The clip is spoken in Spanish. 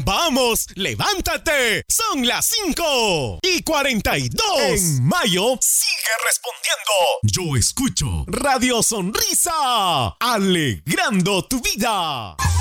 ¡Vamos! ¡Levántate! ¡Son las 5:42! En mayo, sigue respondiendo. Yo escucho Radio Sonrisa, alegrando tu vida.